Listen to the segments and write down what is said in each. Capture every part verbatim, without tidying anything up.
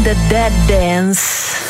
The Dead Dance.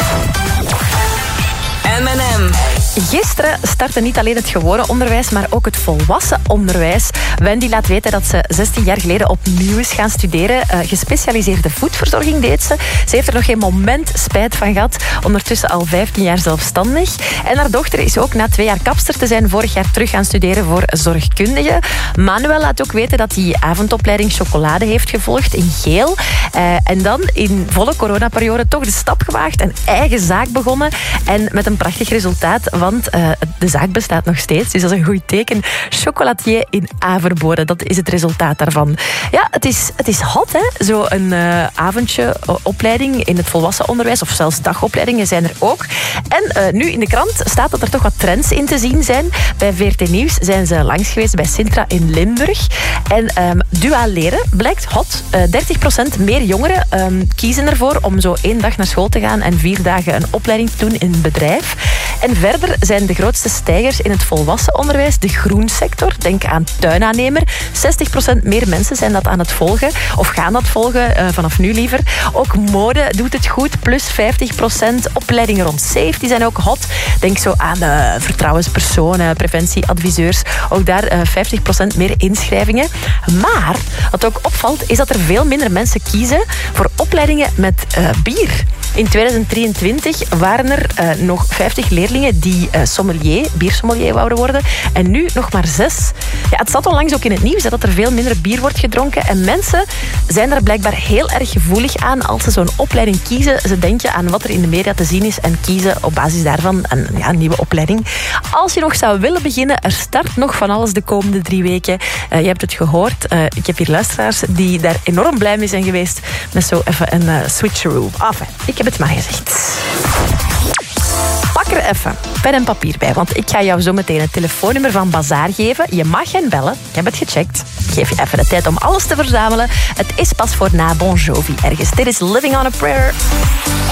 M en M. Gisteren startte niet alleen het gewone onderwijs, maar ook het volwassen onderwijs. Wendy laat weten dat ze zestien jaar geleden opnieuw is gaan studeren. Uh, gespecialiseerde voedverzorging deed ze. Ze heeft er nog geen moment spijt van gehad. Ondertussen al vijftien jaar zelfstandig. En haar dochter is ook na twee jaar kapster te zijn vorig jaar terug gaan studeren voor zorgkundige. Manuel laat ook weten dat hij avondopleiding chocolade heeft gevolgd in Geel. Uh, en dan in volle coronaperiode toch de stap gewaagd en eigen zaak begonnen. En met een prachtig resultaat, want uh, de zaak bestaat nog steeds. Dus dat is een goed teken. Chocolatier in Averboden, dat is het resultaat daarvan. Ja, het is, het is hot, hè? Zo een uh, avondje uh, opleiding in het volwassen onderwijs, of zelfs dagopleidingen zijn er ook. En uh, nu in de krant staat dat er toch wat trends in te zien zijn. Bij V R T Nieuws zijn ze langs geweest bij Sintra in Limburg. En um, duaal leren blijkt hot. Uh, dertig procent meer jongeren um, kiezen ervoor om zo één dag naar school te gaan en vier dagen een opleiding te doen in een bedrijf. En verder zijn de grootste stijgers in het volwassen onderwijs de groensector. Denk aan tuinaannemer. zestig procent meer mensen zijn dat aan het volgen. Of gaan dat volgen, uh, vanaf nu liever. Ook mode doet het goed. Plus vijftig procent. Opleidingen rond safety zijn ook hot. Denk zo aan uh, vertrouwenspersonen, preventieadviseurs. Ook daar uh, vijftig procent meer inschrijvingen. Maar wat ook opvalt, is dat er veel minder mensen kiezen voor opleidingen met uh, bier. In tweeduizend drieëntwintig waren er uh, nog vijftig leerlingen die uh, sommelier, biersommelier wouden worden. En nu nog maar zes. Ja, het zat onlangs ook in het nieuws hè, dat er veel minder bier wordt gedronken. En mensen zijn er blijkbaar heel erg gevoelig aan als ze zo'n opleiding kiezen. Ze denken aan wat er in de media te zien is en kiezen op basis daarvan een, ja, een nieuwe opleiding. Als je nog zou willen beginnen, er start nog van alles de komende drie weken. Uh, je hebt het gehoord. Uh, ik heb hier luisteraars die daar enorm blij mee zijn geweest met zo even een uh, switcheroo. Enfin, ik heb het maar gezegd. Pak er even pen en papier bij, want ik ga jou zo meteen het telefoonnummer van Bazaar geven. Je mag hen bellen, ik heb het gecheckt. Ik geef je even de tijd om alles te verzamelen. Het is pas voor na Bon Jovi ergens. Dit is Living on a Prayer.